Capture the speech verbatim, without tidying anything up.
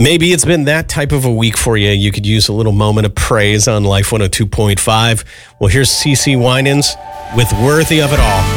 Maybe it's been that type of a week for you. You could use a little moment of praise on Life one oh two point five. Well, here's CeCe Winans with Worthy of It All.